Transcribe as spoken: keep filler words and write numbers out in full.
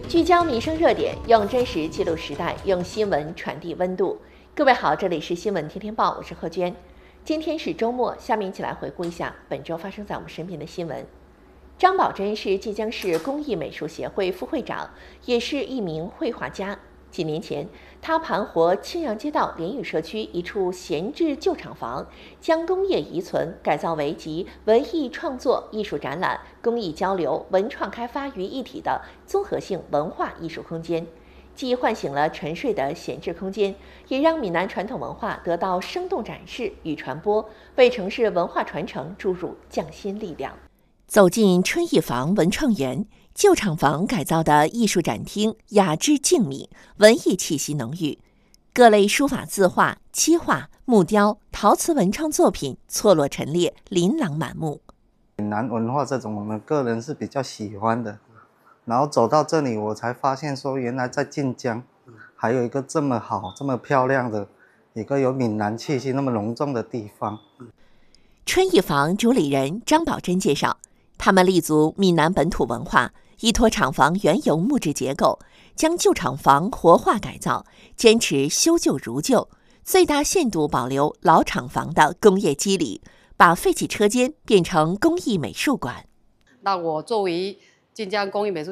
聚焦民生热点，用真实记录时代，用新闻传递温度。各位好，这里是新闻天天报，我是贺娟。今天是周末，下面一起来回顾一下本周发生在我们身边的新闻。张宝珍是晋江市工艺美术协会副会长，也是一名绘画家。几年前，他盘活青阳街道联宇社区一处闲置旧厂房，将工业遗存改造为集文艺创作、艺术展览、公益交流、文创开发于一体的综合性文化艺术空间，既唤醒了沉睡的闲置空间，也让闽南传统文化得到生动展示与传播，为城市文化传承注入匠心力量。走进春艺坊文创园，旧厂房改造的艺术展厅雅致静谧，文艺气息浓郁，各类书法字画、漆画、木雕、陶瓷文创作品错落陈列，琳琅满目。 闽南文化这种，我们个人是比较喜欢的。然后走到这里，我才发现说，原来在晋江还有一个这么好、这么漂亮的一个有闽南气息那么浓重的地方。 春艺坊主理人张宝珍介绍，他们立足闽南本土文化，依托厂房原有木质结构，将旧厂房活化改造，坚持修旧如旧，最大限度保留老厂房的工业肌理，把废弃车间变成工艺美术馆。 那我作为晋江工艺美术